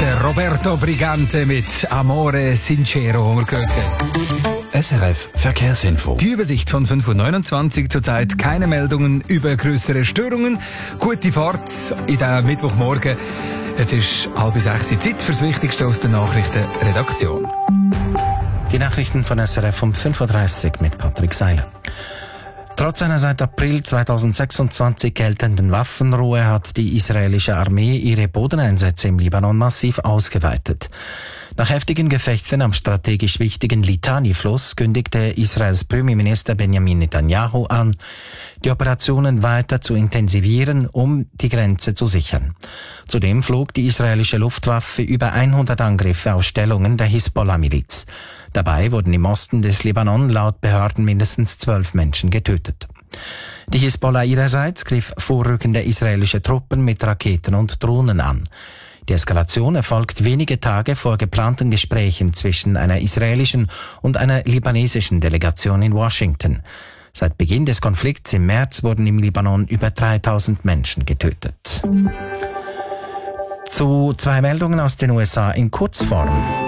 Der Roberto Brigante mit Amore Sincero. SRF Verkehrsinfo. Die Übersicht von 5.29 Uhr, zurzeit keine Meldungen über größere Störungen. Gute Fahrt in den Mittwochmorgen. Es ist 5:30 Uhr, Zeit fürs Wichtigste aus der Nachrichtenredaktion. Die Nachrichten von SRF um 5:30 Uhr mit Patrick Seiler. Trotz einer seit April 2026 geltenden Waffenruhe hat die israelische Armee ihre Bodeneinsätze im Libanon massiv ausgeweitet. Nach heftigen Gefechten am strategisch wichtigen Litani-Fluss kündigte Israels Premierminister Benjamin Netanyahu an, die Operationen weiter zu intensivieren, um die Grenze zu sichern. Zudem flog die israelische Luftwaffe über 100 Angriffe auf Stellungen der Hisbollah-Miliz. Dabei wurden im Osten des Libanon laut Behörden mindestens 12 Menschen getötet. Die Hisbollah ihrerseits griff vorrückende israelische Truppen mit Raketen und Drohnen an. Die Eskalation erfolgt wenige Tage vor geplanten Gesprächen zwischen einer israelischen und einer libanesischen Delegation in Washington. Seit Beginn des Konflikts im März wurden im Libanon über 3000 Menschen getötet. Zu zwei Meldungen aus den USA in Kurzform.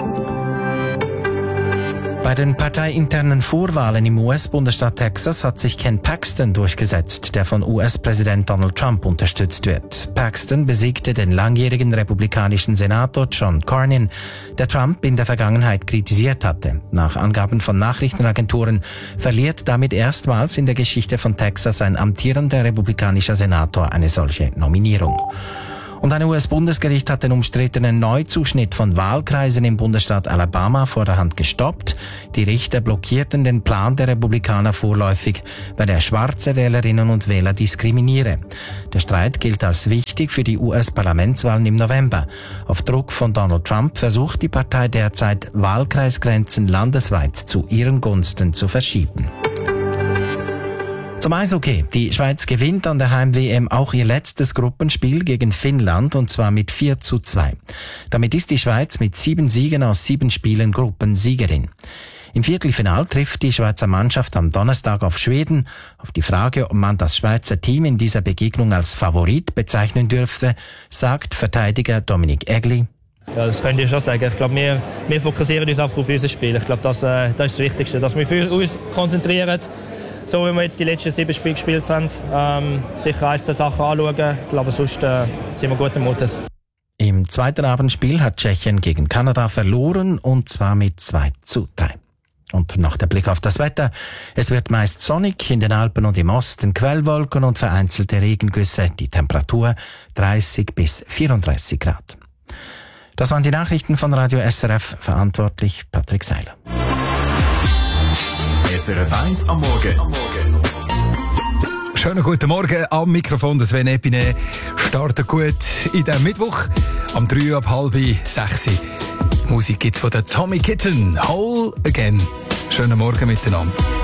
Bei den parteiinternen Vorwahlen im US-Bundesstaat Texas hat sich Ken Paxton durchgesetzt, der von US-Präsident Donald Trump unterstützt wird. Paxton besiegte den langjährigen republikanischen Senator John Cornyn, der Trump in der Vergangenheit kritisiert hatte. Nach Angaben von Nachrichtenagenturen verliert damit erstmals in der Geschichte von Texas ein amtierender republikanischer Senator eine solche Nominierung. Und ein US-Bundesgericht hat den umstrittenen Neuzuschnitt von Wahlkreisen im Bundesstaat Alabama vorderhand gestoppt. Die Richter blockierten den Plan der Republikaner vorläufig, weil er schwarze Wählerinnen und Wähler diskriminiere. Der Streit gilt als wichtig für die US-Parlamentswahlen im November. Auf Druck von Donald Trump versucht die Partei derzeit, Wahlkreisgrenzen landesweit zu ihren Gunsten zu verschieben. Zum Eishockey. Die Schweiz gewinnt an der Heim-WM auch ihr letztes Gruppenspiel gegen Finnland, und zwar mit 4:2. Damit ist die Schweiz mit 7 Siegen aus 7 Spielen Gruppensiegerin. Im Viertelfinal trifft die Schweizer Mannschaft am Donnerstag auf Schweden. Auf die Frage, ob man das Schweizer Team in dieser Begegnung als Favorit bezeichnen dürfte, sagt Verteidiger Dominik Egli: Ja, das könnte ich schon sagen. Ich glaube, wir fokussieren uns einfach auf unser Spiel. Ich glaube, das ist das Wichtigste, dass wir für uns konzentrieren. So wie wir jetzt die letzten 7 Spiele gespielt haben, sicher ein, zwei Sachen anschauen. Ich glaube, sonst sind wir guten Mutes. Im zweiten Abendspiel hat Tschechien gegen Kanada verloren, und zwar mit 2:3. Und noch der Blick auf das Wetter. Es wird meist sonnig, in den Alpen und im Osten Quellwolken und vereinzelte Regengüsse. Die Temperatur 30 bis 34 Grad. Das waren die Nachrichten von Radio SRF, verantwortlich Patrick Seiler. SRF 1 am Morgen. Schönen guten Morgen am Mikrofon, der Sven Epine. Startet gut in den Mittwoch. Am 3 ab 5:30 Uhr. Musik gibt's von der Tommy Kitten. Whole Again. Schönen Morgen miteinander.